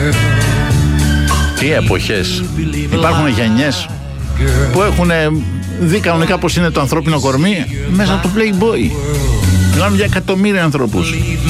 Τι εποχές. Υπάρχουν γενιές που έχουν δει κανονικά πως είναι το ανθρώπινο κορμί μέσα από το Playboy. Μιλάμε για εκατομμύρια ανθρώπους.